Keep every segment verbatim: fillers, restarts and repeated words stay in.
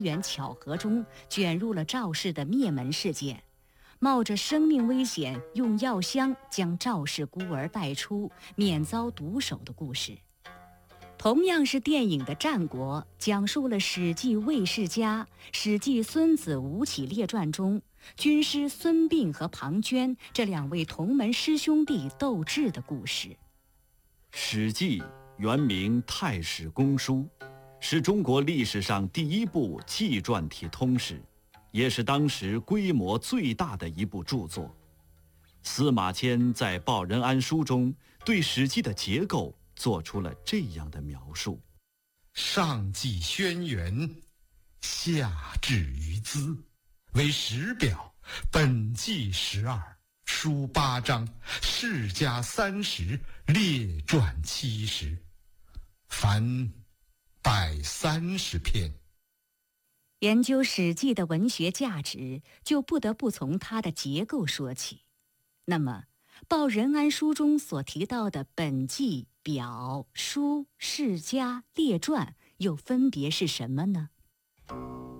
缘巧合中卷入了赵氏的灭门事件，冒着生命危险用药箱将赵氏孤儿带出，免遭毒手的故事。同样是电影的《战国》，讲述了《史记·魏世家》《史记·孙子吴起列传》中军师孙膑和庞涓这两位同门师兄弟斗智的故事。《 史记》原名《太史公书》，是中国历史上第一部纪传体通史，也是当时规模最大的一部著作。司马迁在《报任安书》中对《史记》的结构做出了这样的描述： 上记轩辕，下至于兹，为十表，本纪十二，书八章，世家三十，列传七十，凡百三十篇。 研究《史记》的文学价值，就不得不从它的结构说起。那么，《报任安书》中所提到的本纪、表、书、世家、列传，又分别是什么呢？《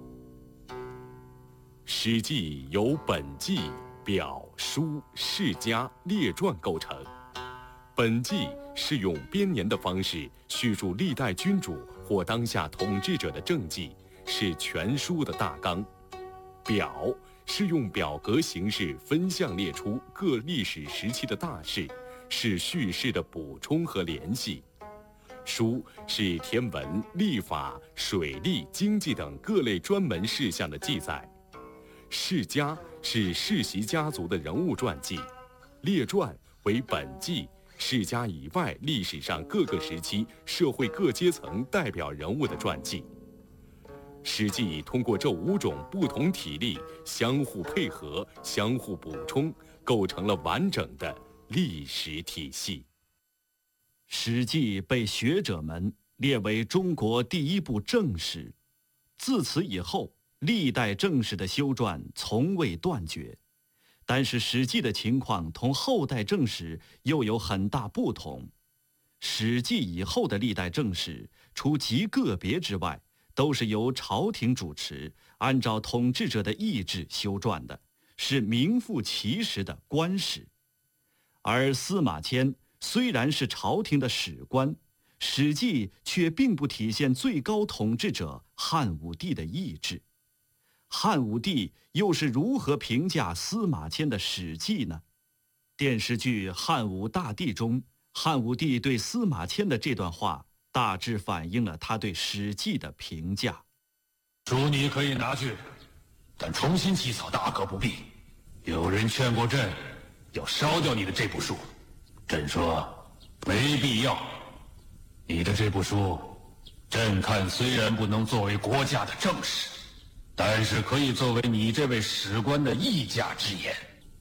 史记》由本纪、表、书、世家、列传构成。本纪是用编年的方式叙述历代君主或当下统治者的政绩，是全书的大纲。表是用表格形式分项列出各历史时期的大事，是叙事的补充和联系。书是天文、历法、水利、经济等各类专门事项的记载。世家是世袭家族的人物传记。列传为本纪世家以外历史上各个时期社会各阶层代表人物的传记。史记通过这五种不同体例相互配合、相互补充，构成了完整的历史体系。 史记被学者们列为中国第一部正史，自此以后，历代正史的修撰从未断绝。但是史记的情况同后代正史又有很大不同。史记以后的历代正史，除极个别之外，都是由朝廷主持，按照统治者的意志修撰的，是名副其实的官史。而司马迁虽然是朝廷的史官，史记却并不体现最高统治者汉武帝的意志。汉武帝又是如何评价司马迁的史记呢？电视剧《汉武大帝》中，汉武帝对司马迁的这段话大致反映了他对史记的评价。 书你可以拿去，但重新起草大可不必。有人劝过朕要烧掉你的这部书，朕说没必要。你的这部书，朕看虽然不能作为国家的正史，但是可以作为你这位史官的议价之言。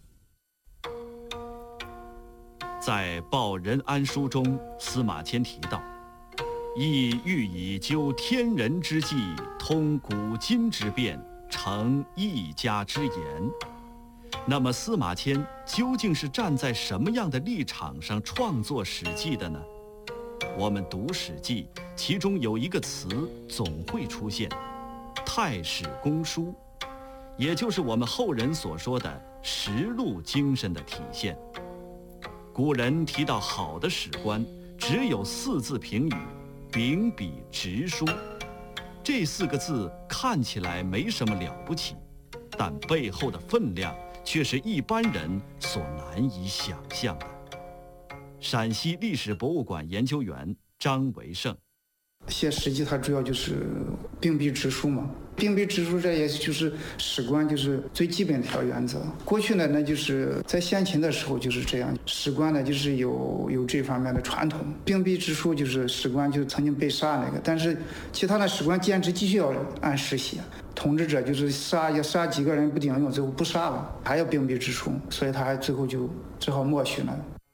在《报任安书》中，司马迁提到，亦欲以究天人之际，通古今之变，成一家之言。那么司马迁究竟是站在什么样的立场上创作《史记》的呢？我们读《史记》，其中有一个词总会出现，太史公书，也就是我们后人所说的实录精神的体现。古人提到好的史官，只有四字评语：秉笔直书。这四个字看起来没什么了不起，但背后的分量却是一般人所难以想象的。陕西历史博物馆研究员张维胜， 写史记它主要就是秉笔直书嘛，秉笔直书这也就是史官就是最基本的一条原则。过去呢，那就是在先秦的时候就是这样，史官呢就是有有这方面的传统。秉笔直书就是史官就曾经被杀那个，但是其他的史官坚持继续要按时写。统治者就是杀要杀几个人不顶用，最后不杀了，还要秉笔直书，所以他还最后就只好默许了。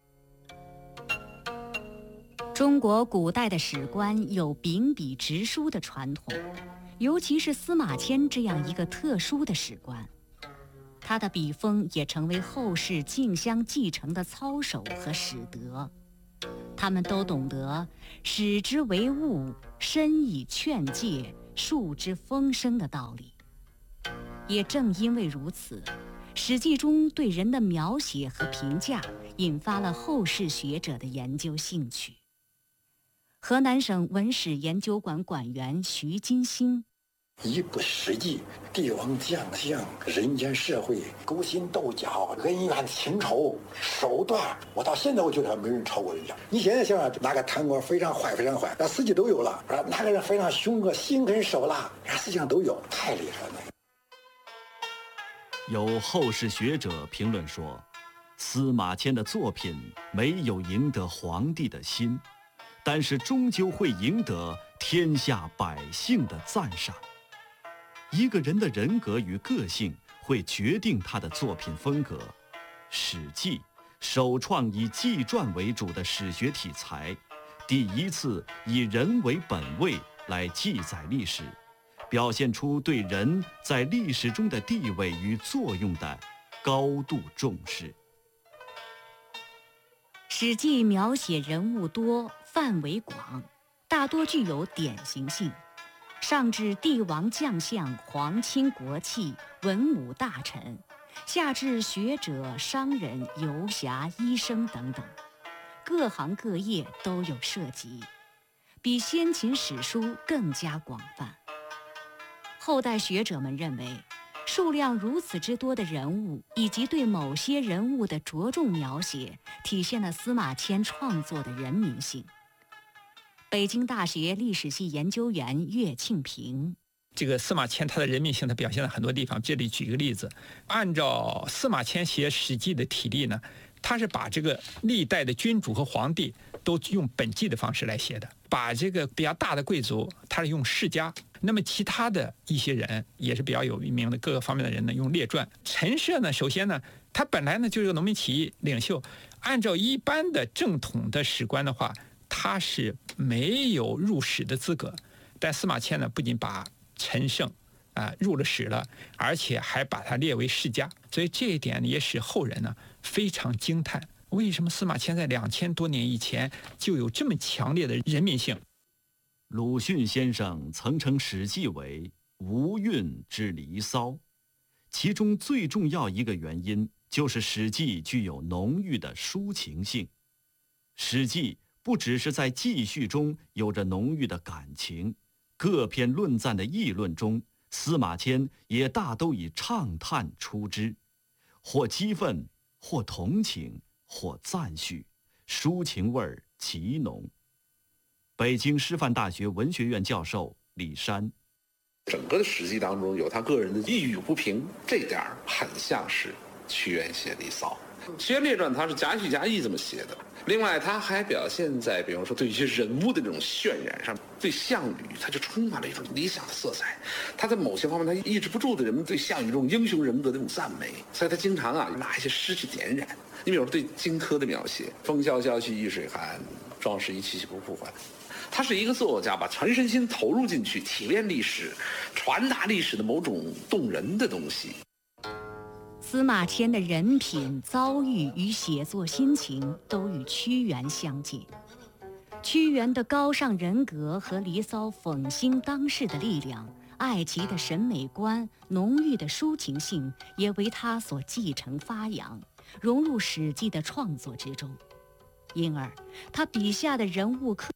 中国古代的史官有秉笔直书的传统，尤其是司马迁这样一个特殊的史官，他的笔锋也成为后世竞相继承的操守和史德。他们都懂得使之为物，深以劝诫， 树之风声的道理。也正因为如此，《史记》中对人的描写和评价引发了后世学者的研究兴趣。河南省文史研究馆馆员徐金星： 一部《史记》，帝王将相、人间社会、勾心斗角、恩怨情仇、手段，我到现在我觉得没人超过人家。你现在想想，哪个贪官非常坏，非常坏，那实际都有了；哪个人非常凶恶、心狠手辣，实际上都有，太厉害了。 有后世学者评论说，司马迁的作品没有赢得皇帝的心，但是终究会赢得天下百姓的赞赏。一个人的人格与个性会决定他的作品风格。《史记》首创以纪传为主的史学题材，第一次以人为本位来记载历史，表现出对人在历史中的地位与作用的高度重视。《 史记》描写人物多，范围广，大多具有典型性，上至帝王将相、皇亲国戚、文武大臣，下至学者、商人、游侠、医生等等，各行各业都有涉及，比先秦史书更加广泛。后代学者们认为，数量如此之多的人物以及对某些人物的着重描写，体现了司马迁创作的人民性。北京大学历史系研究员岳庆平： 这个司马迁他的人民性，他表现在很多地方。这里举一个例子，按照司马迁写《史记》的体例呢，他是把这个历代的君主和皇帝都用本纪的方式来写的，把这个比较大的贵族他是用世家，那么其他的一些人也是比较有名的各个方面的人呢用列传。陈涉呢，首先呢，他本来呢就是个农民起义领袖，按照一般的正统的史官的话，他是没有入史的资格，但司马迁呢不仅把陈胜啊、呃、入了史了，而且还把他列为世家，所以这一点也使后人呢非常惊叹，为什么司马迁在两千多年以前就有这么强烈的人民性。 鲁迅先生曾称《史记》为无韵之离骚，其中最重要一个原因就是《史记》具有浓郁的抒情性。《史记》不只是在记叙中有着浓郁的感情，各篇论赞的议论中，司马迁也大都以畅叹出之，或激愤，或同情，或赞许，抒情味儿极浓。北京师范大学文学院教授李山： 整个的《史记》当中有他个人的抑郁不平，这点很像是屈原写《离骚》。屈原列传他是夹叙夹议这么写的。另外，他还表现在，比方说对一些人物的这种渲染上，对项羽他就充满了一种理想的色彩。他在某些方面，他抑制不住的人们对项羽这种英雄人格的这种赞美，所以他经常啊拿一些诗去点燃。你比如说对荆轲的描写，风萧萧兮易水寒，壮士一去兮不复还。他是一个作家，把全身心投入进去，提炼历史，传达历史的某种动人的东西。 司马迁的人品、遭遇与写作心情都与屈原相近。屈原的高尚人格和《离骚》讽兴当世的力量，爱奇的审美观、浓郁的抒情性，也为他所继承发扬，融入《史记》的创作之中。因而，他笔下的人物刻